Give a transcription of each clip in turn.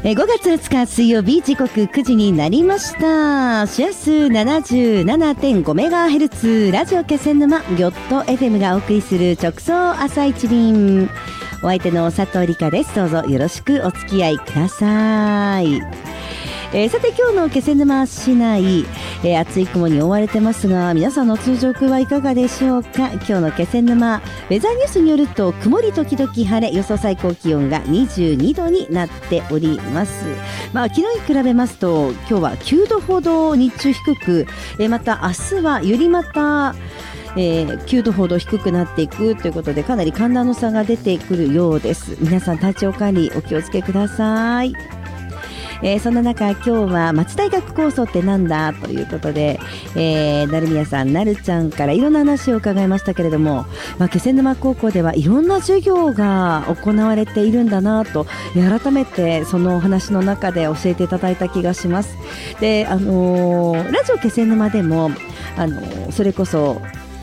5月20日水曜日、時刻9時になりました。周波数 77.5MHz ラジオ気仙沼ギョット FM がお送りする直送朝一便。お相手の佐藤理香です。どうぞよろしくお付き合いください。さて今日の気仙沼市内、厚い雲に覆われてますが、皆さんの通常空はいかがでしょうか。今日の気仙沼ウェザーニュースによると、曇り時々晴れ、予想最高気温が22度になっております。昨日に比べますと今日は9度ほど日中低く、また明日はよりまた9度ほど低くなっていくということで、かなり寒暖の差が出てくるようです。皆さん体調管理お気をつけください。そんな中、今日は町大学構想ってなんだということで、成宮さん、なるちゃんからいろんな話を伺いましたけれども、気仙沼高校ではいろんな授業が行われているんだなと、改めてそのお話の中で教えていただいた気がします。で、ラジオ気仙沼でもそれこそ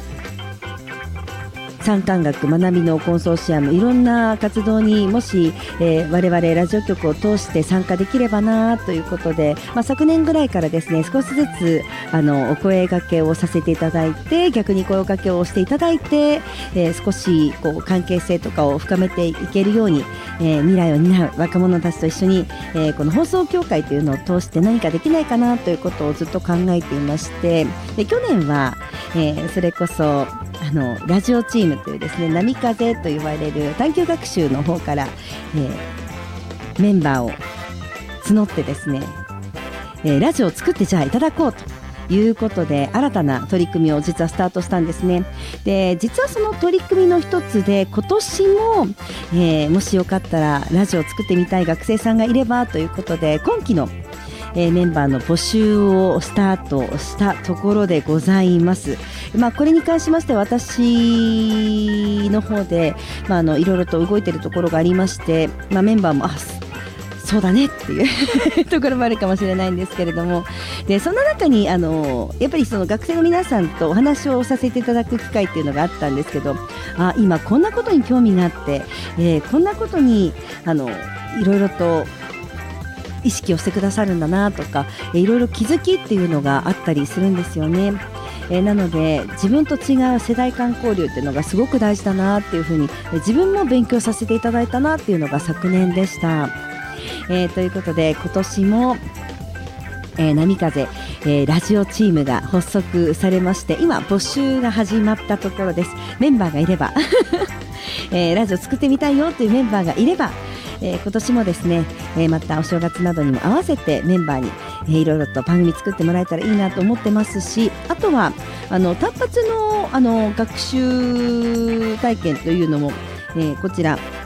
産官学学びのコンソーシアム、いろんな活動にもし、我々ラジオ局を通して参加できればなということで、昨年ぐらいからですね、少しずつお声掛けをさせていただいて、逆に声掛けをしていただいて、少し関係性とかを深めていけるように、未来を担う若者たちと一緒に、この放送協会というのを通して何かできないかなということをずっと考えていまして、で去年は、それこそラジオチームというですね、波風と言われる探究学習の方から、メンバーを募ってですね、ラジオを作ってじゃあいただこうということで、新たな取り組みを実はスタートしたんですね。で、実はその取り組みの一つで、今年も、もしよかったらラジオを作ってみたい学生さんがいればということで、今期のメンバーの募集をスタートしたところでございます。これに関しまして私の方で、いろいろと動いているところがありまして、メンバーもそうだねっていうところもあるかもしれないんですけれども、でそんな中にやっぱりその学生の皆さんとお話をさせていただく機会っていうのがあったんですけど、今こんなことに興味があって、こんなことにいろいろと意識をしてくださるんだなとか、いろいろ気づきっていうのがあったりするんですよね。なので自分と違う世代間交流っていうのがすごく大事だなっていうふうに、自分も勉強させていただいたなっていうのが昨年でした。ということで今年も、波風、ラジオチームが発足されまして、今募集が始まったところです。メンバーがいれば、ラジオ作ってみたいよというメンバーがいれば、今年もですね、またお正月などにも合わせてメンバーに、いろいろと番組作ってもらえたらいいなと思ってますし、あとは単発の、学習体験というのも、こちら